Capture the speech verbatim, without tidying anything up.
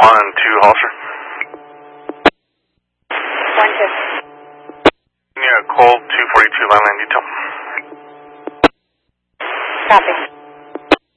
one two Hollister. One two. Yeah, Colt two forty-two Landland detail. Copy.